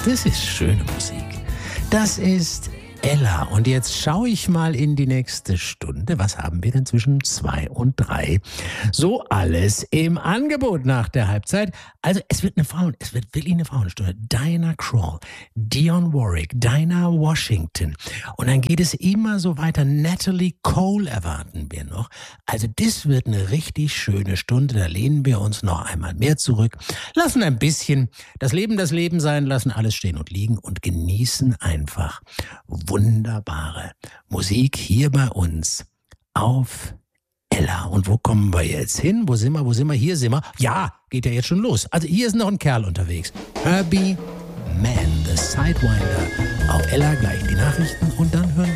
Das ist schöne Musik. Das ist Ella. Und jetzt schaue ich mal in die nächste Stunde. Was haben wir denn zwischen 2 und 3? So alles im Angebot nach der Halbzeit. Also es wird wirklich eine Frauenstunde. Diana Krall, Dionne Warwick, Dinah Washington. Und dann geht es immer so weiter. Natalie Cole erwarten wir noch. Also das wird eine richtig schöne Stunde. Da lehnen wir uns noch einmal mehr zurück. Lassen ein bisschen das Leben sein, lassen alles stehen und liegen und genießen einfach wunderbare Musik hier bei uns auf Ella. Und wo kommen wir jetzt hin? Wo sind wir? Hier sind wir. Ja, geht ja jetzt schon los. Also hier ist noch ein Kerl unterwegs. Herbie Mann, The Sidewinder. Auf Ella gleich die Nachrichten und dann hören